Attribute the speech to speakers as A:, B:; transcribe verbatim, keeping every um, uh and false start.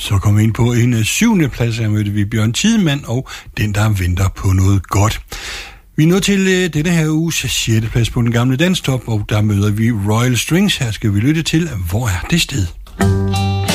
A: Så kom vi ind på en syvende plads, her mødte vi Bjørn Tidemand og Den, der venter på noget godt. Vi er nået til uh, denne her uges sjette plads på den gamle danstop, og der møder vi Royal Strings. Her skal vi lytte til Hvor er det sted?